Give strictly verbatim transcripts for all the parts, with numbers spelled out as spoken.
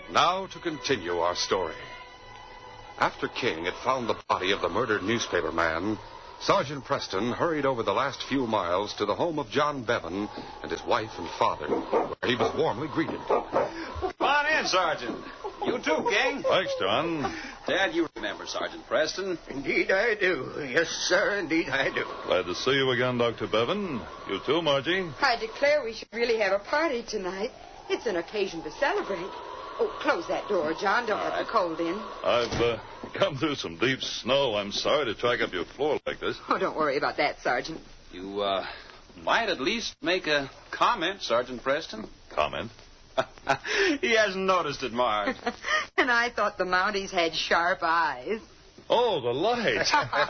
Now to continue our story. After King had found the body of the murdered newspaper man, Sergeant Preston hurried over the last few miles to the home of John Bevan and his wife and father, where he was warmly greeted. Come on in, Sergeant. You too, King. Thanks, John. Dad, you remember Sergeant Preston? Indeed I do. Yes, sir, indeed I do. Glad to see you again, Doctor Bevan. You too, Margie. I declare we should really have a party tonight. It's an occasion to celebrate. Oh, close that door, John. Don't let the cold in. I've uh, come through some deep snow. I'm sorry to track up your floor like this. Oh, don't worry about that, Sergeant. You, uh, might at least make a comment, Sergeant Preston. Comment? He hasn't noticed it, Marge. And I thought the Mounties had sharp eyes. Oh, the light.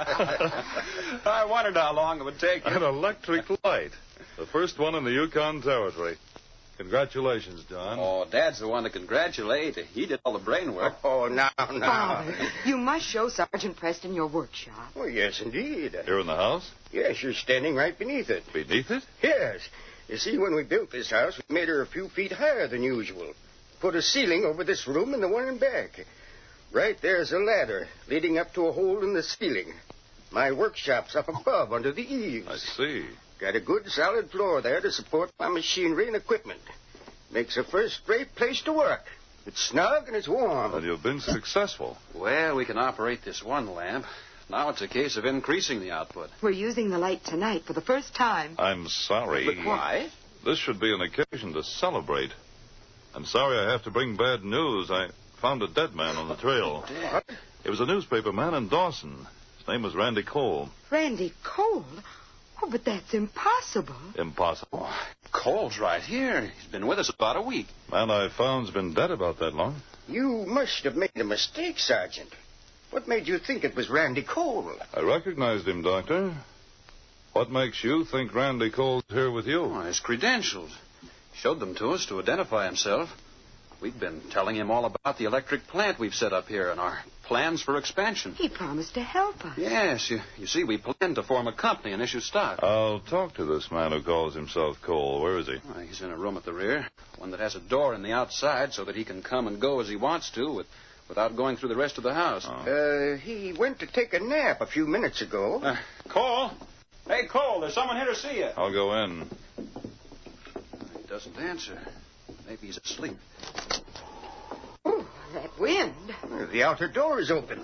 I wondered how long it would take you. An electric light. The first one in the Yukon Territory. Congratulations, John. Oh, Dad's the one to congratulate. He did all the brain work. Oh, now, now. Father, you must show Sergeant Preston your workshop. Oh, yes, indeed. Here in the house? Yes, you're standing right beneath it. Beneath it? Yes. You see, when we built this house, we made her a few feet higher than usual. Put a ceiling over this room and the one in back. Right there's a ladder leading up to a hole in the ceiling. My workshop's up snug under the eaves. I see. Got a good solid floor there to support my machinery and equipment. Makes a first-rate place to work. It's snug and it's warm. And you've been successful. Well, we can operate this one lamp. Now it's a case of increasing the output. We're using the light tonight for the first time. I'm sorry. But why? This should be an occasion to celebrate. I'm sorry I have to bring bad news. I found a dead man on the trail. Dad. He was a newspaper man in Dawson. His name was Randy Cole. Randy Cole? Oh, but that's impossible. Impossible. Oh, Cole's right here. He's been with us about a week. Man I found's been dead about that long. You must have made a mistake, Sergeant. What made you think it was Randy Cole? I recognized him, Doctor. What makes you think Randy Cole's here with you? Oh, his credentials. He showed them to us to identify himself. We've been telling him all about the electric plant we've set up here and our plans for expansion. He promised to help us. Yes, you, you see, we plan to form a company and issue stock. I'll talk to this man who calls himself Cole. Where is he? Well, he's in a room at the rear, one that has a door in the outside so that he can come and go as he wants to with, without going through the rest of the house. Oh. Uh, he went to take a nap a few minutes ago. Uh, Cole? Hey, Cole, there's someone here to see you. I'll go in. He doesn't answer. Maybe he's asleep. Oh, that wind. The outer door is open.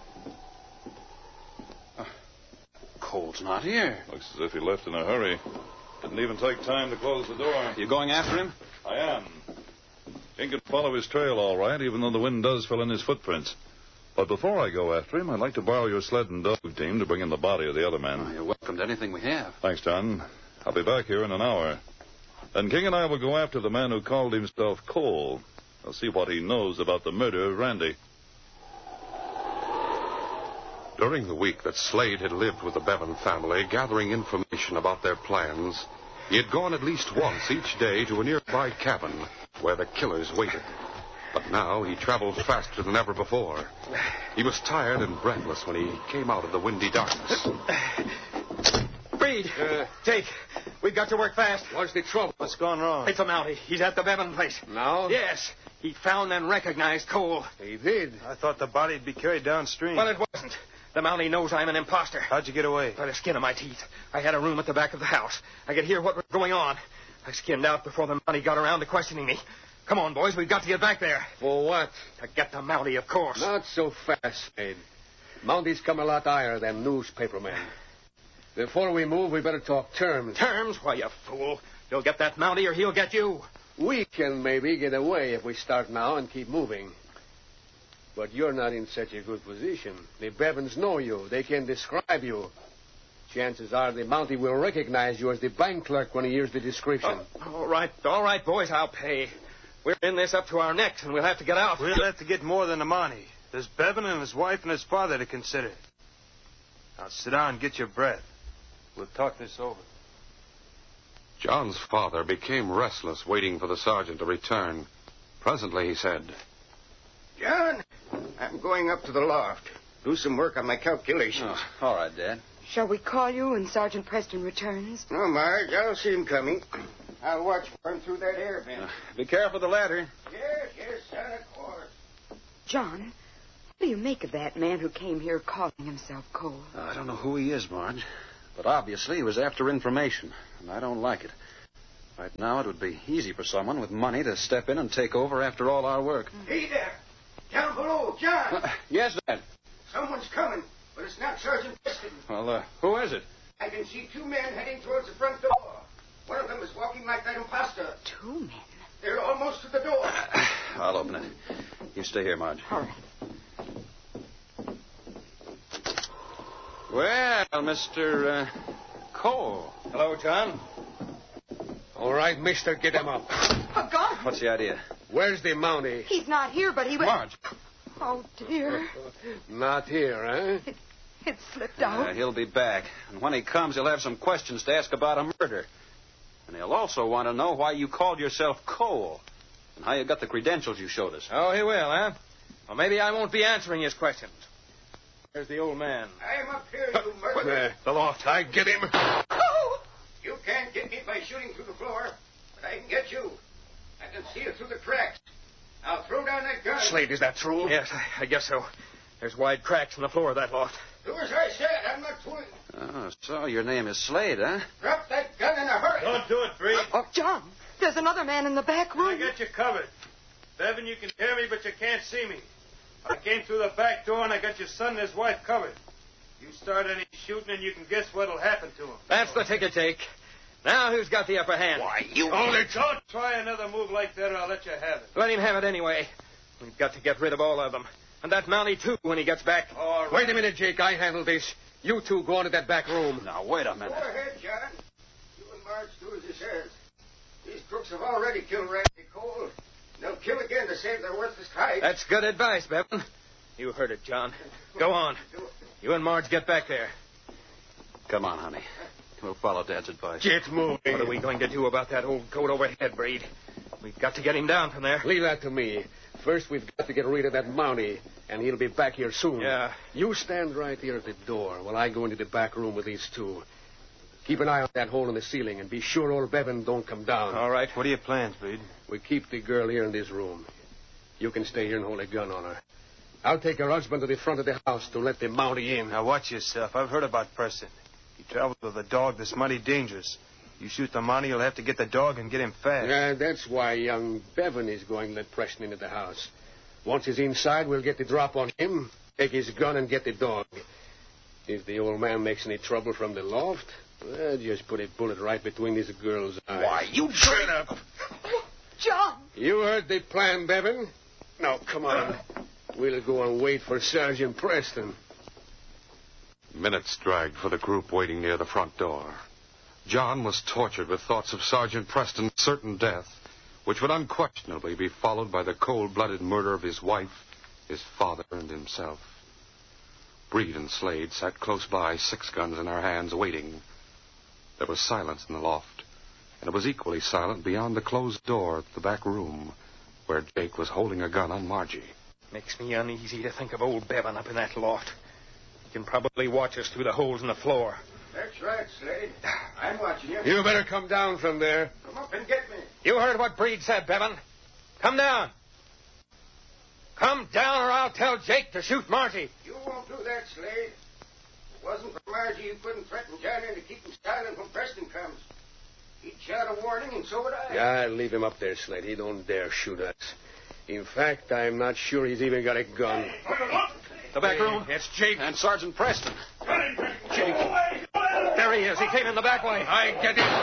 Uh, Cole's not here. Looks as if he left in a hurry. Didn't even take time to close the door. You going after him? I am. He can follow his trail all right, even though the wind does fill in his footprints. But before I go after him, I'd like to borrow your sled and dog team to bring in the body of the other man. Oh, you're welcome to anything we have. Thanks, John. I'll be back here in an hour. Then King and I will go after the man who called himself Cole. I'll see what he knows about the murder of Randy. During the week that Slade had lived with the Bevan family, gathering information about their plans, he had gone at least once each day to a nearby cabin where the killers waited. But now he traveled faster than ever before. He was tired and breathless when he came out of the windy darkness. Breed, Uh, Jake, we've got to work fast. What's the trouble? What's gone wrong? It's a Mountie. He's at the Bevan place. Now? Yes. He found and recognized Cole. He did. I thought the body'd be carried downstream. Well, it wasn't. The Mountie knows I'm an imposter. How'd you get away? By the skin of my teeth. I had a room at the back of the house. I could hear what was going on. I skinned out before the Mountie got around to questioning me. Come on, boys. We've got to get back there. For what? To get the Mountie, of course. Not so fast, Slade. Mounties come a lot higher than newspapermen. Before we move, we better talk terms. Terms? Why, you fool. You'll get that Mountie or he'll get you. We can maybe get away if we start now and keep moving. But you're not in such a good position. The Bevans know you. They can describe you. Chances are the Mountie will recognize you as the bank clerk when he hears the description. Oh, all right, all right, boys. I'll pay. We're in this up to our necks, and we'll have to get out. We'll have to get more than the money. There's Bevan and his wife and his father to consider. Now sit down and get your breath. We'll talk this over. John's father became restless, waiting for the sergeant to return. Presently, he said, John, I'm going up to the loft. Do some work on my calculations. Oh, all right, Dad. Shall we call you when Sergeant Preston returns? No, Marge, I'll see him coming. I'll watch for him through that air vent. Uh, be careful of the ladder. Yes, yes, son, of course. John, what do you make of that man who came here calling himself Cole? Uh, I don't know who he is, Marge. But obviously he was after information, and I don't like it. Right now it would be easy for someone with money to step in and take over after all our work. Hey there! Down below, John! Uh, yes, Dad. Someone's coming, but it's not Sergeant Preston. Well, uh, who is it? I can see two men heading towards the front door. One of them is walking like that imposter. Two men? They're almost to the door. I'll open it. You stay here, Marge. All right. Well, Mister Uh, Cole. Hello, John. All right, mister, get him up. Oh, God. What's the idea? Where's the Mountie? He's not here, but he was... Marge. Oh, dear. Not here, eh? It, it slipped out. Uh, he'll be back. And when he comes, he'll have some questions to ask about a murder. And he'll also want to know why you called yourself Cole. And how you got the credentials you showed us. Oh, he will, huh? Well, maybe I won't be answering his questions. There's the old man. I'm up here, you murderer. Uh, the loft. I get him. Oh! You can't get me by shooting through the floor, but I can get you. I can see you through the cracks. I'll throw down that gun. Slade, is that true? Yes, I, I guess so. There's wide cracks in the floor of that loft. Do as I said. I'm not fooling. Oh, so your name is Slade, huh? Drop that gun in a hurry. Don't do it, Bree. Oh, John, there's another man in the back room. I got you covered. Bevan, you can hear me, but you can't see me. I came through the back door, and I got your son and his wife covered. You start any shooting, and you can guess what'll happen to him. That's the ticket, Jake. Now who's got the upper hand? Why, you... Hold it, don't try another move like that, or I'll let you have it. Let him have it anyway. We've got to get rid of all of them. And that Mountie, too, when he gets back. All right. Wait a minute, Jake. I handle this. You two go into that back room. Now, wait a minute. Go ahead, John. You and Marge do as he says. These crooks have already killed Randy Cole. They'll kill again to save their worthless hide. That's good advice, Bevan. You heard it, John. Go on. You and Marge get back there. Come on, honey. We'll follow Dad's advice. Get moving. What are we going to do about that old coat overhead, Breed? We've got to get him down from there. Leave that to me. First, we've got to get rid of that Mountie, and he'll be back here soon. Yeah. You stand right here at the door while I go into the back room with these two. Keep an eye on that hole in the ceiling, and be sure old Bevan don't come down. All right. What are your plans, Breed? We keep the girl here in this room. You can stay here and hold a gun on her. I'll take her husband to the front of the house to let the Mountie in. Now, watch yourself. I've heard about Preston. He travels with a dog that's mighty dangerous. You shoot the Mountie, you'll have to get the dog and get him fast. Yeah, that's why young Bevan is going to let Preston into the house. Once he's inside, we'll get the drop on him, take his gun, and get the dog. If the old man makes any trouble from the loft, well, just put a bullet right between this girl's eyes. Why, you shut up. John! You heard the plan, Bevan? Now, come on. We'll go and wait for Sergeant Preston. Minutes dragged for the group waiting near the front door. John was tortured with thoughts of Sergeant Preston's certain death, which would unquestionably be followed by the cold-blooded murder of his wife, his father, and himself. Breed and Slade sat close by, six guns in our hands, waiting. There was silence in the loft, and it was equally silent beyond the closed door at the back room, where Jake was holding a gun on Margie. Makes me uneasy to think of old Bevan up in that loft. He can probably watch us through the holes in the floor. That's right, Slade. I'm watching you. You better come down from there. Come up and get me. You heard what Breed said, Bevan. Come down. Come down, or I'll tell Jake to shoot Margie. You won't do that, Slade. If it wasn't for Margie, you couldn't threaten John into keeping silent when Preston comes. He'd shout a warning, and so would I. Yeah, leave him up there, Slade. He don't dare shoot us. In fact, I'm not sure he's even got a gun. The back room. It's Jake. And Sergeant Preston. Jake. There he is. He came in the back way. I get him.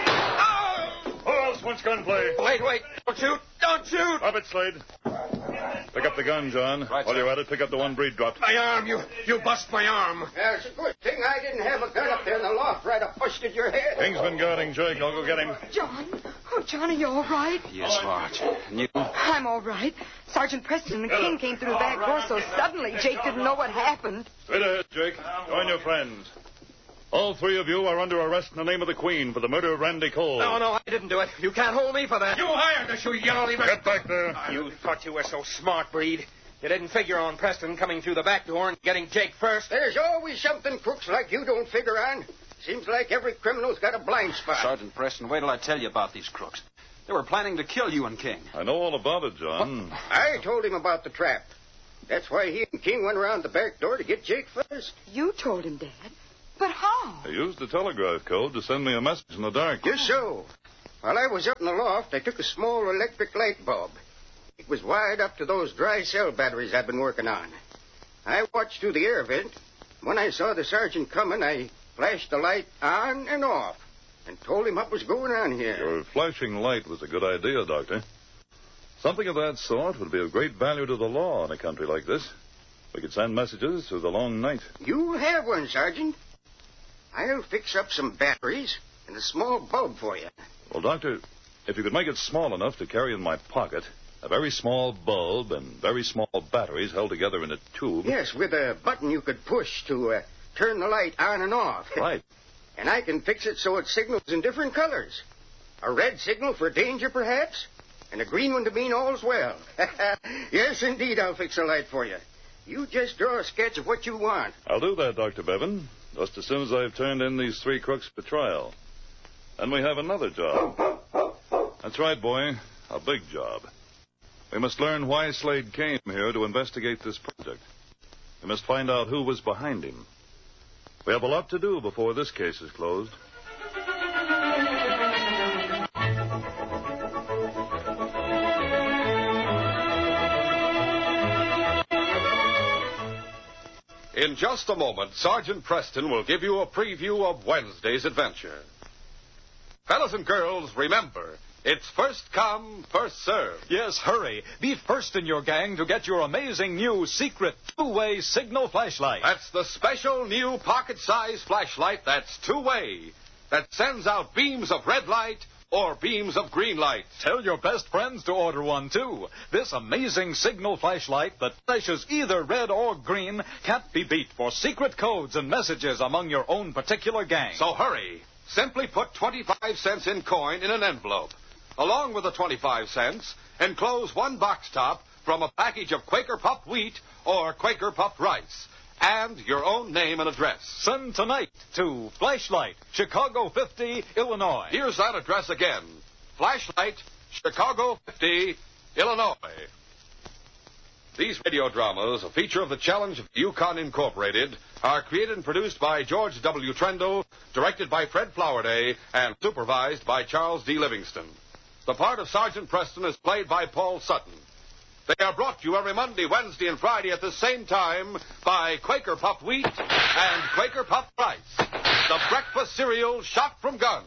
Oh! Who else wants gunplay? Wait, wait. Don't shoot. Don't shoot. Drop it, Slade. Pick up the gun, John. Right, While sir. you're at it, pick up the one Breed dropped. My arm. You you bust my arm. Yeah, it's a good thing I didn't have a gun up there in the loft right up pushed at your head. King's been guarding Jake. I'll go get him. John? Oh, John, are you all right? Yes, Marge. And you? I'm all right. Sergeant Preston and King came through the back door so suddenly Jake didn't know what happened. Straight ahead, Jake. Join your friends. All three of you are under arrest in the name of the Queen for the murder of Randy Cole. No, no, I didn't do it. You can't hold me for that. You hired us, you yellow leaver. Get back there. You thought you were so smart, Breed. You didn't figure on Preston coming through the back door and getting Jake first. There's always something crooks like you don't figure on. Seems like every criminal's got a blind spot. Sergeant Preston, wait till I tell you about these crooks. They were planning to kill you and King. I know all about it, John. I told him about the trap. That's why he and King went around the back door to get Jake first. You told him, Dad. But how? I used the telegraph code to send me a message in the dark. Just so. While I was up in the loft, I took a small electric light bulb. It was wired up to those dry cell batteries I've been working on. I watched through the air vent. When I saw the sergeant coming, I flashed the light on and off and told him what was going on here. Your flashing light was a good idea, Doctor. Something of that sort would be of great value to the law in a country like this. We could send messages through the long night. You'll have one, Sergeant. I'll fix up some batteries and a small bulb for you. Well, Doctor, if you could make it small enough to carry in my pocket, a very small bulb and very small batteries held together in a tube. Yes, with a button you could push to uh, turn the light on and off. Right. And I can fix it so it signals in different colors. A red signal for danger, perhaps, and a green one to mean all's well. Yes, indeed, I'll fix a light for you. You just draw a sketch of what you want. I'll do that, Doctor Bevan, just as soon as I've turned in these three crooks for trial. Then we have another job. That's right, boy, a big job. We must learn why Slade came here to investigate this project. We must find out who was behind him. We have a lot to do before this case is closed. In just a moment, Sergeant Preston will give you a preview of Wednesday's adventure. Fellas and girls, remember, it's first come, first served. Yes, hurry. Be first in your gang to get your amazing new secret two-way signal flashlight. That's the special new pocket-sized flashlight that's two-way, that sends out beams of red light or beams of green light. Tell your best friends to order one, too. This amazing signal flashlight that flashes either red or green can't be beat for secret codes and messages among your own particular gang. So hurry. Simply put twenty-five cents in coin in an envelope. Along with the twenty-five cents, enclose one box top from a package of Quaker Puffed wheat or Quaker Puffed rice, and your own name and address. Send tonight to Flashlight, Chicago fifty, Illinois. Here's that address again. Flashlight, Chicago fifty, Illinois. These radio dramas, a feature of the Challenge of Yukon Incorporated, are created and produced by George W. Trendle, directed by Fred Flowerday, and supervised by Charles D. Livingston. The part of Sergeant Preston is played by Paul Sutton. They are brought to you every Monday, Wednesday, and Friday at the same time by Quaker Puffed wheat and Quaker Puffed rice, the breakfast cereal shot from guns.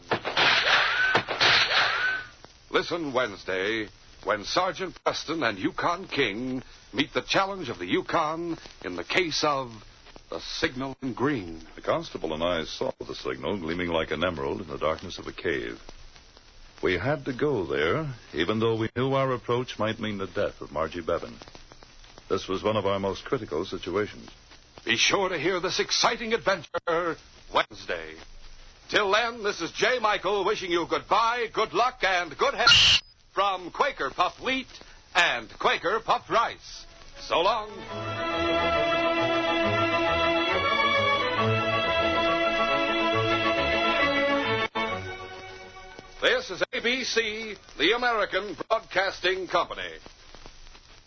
Listen Wednesday when Sergeant Preston and Yukon King meet the challenge of the Yukon in the case of the signal in green. The constable and I saw the signal gleaming like an emerald in the darkness of a cave. We had to go there, even though we knew our approach might mean the death of Margie Bevan. This was one of our most critical situations. Be sure to hear this exciting adventure Wednesday. Till then, this is J. Michael wishing you goodbye, good luck, and good health from Quaker Puffed wheat and Quaker Puffed rice. So long. This is A B C, the American Broadcasting Company.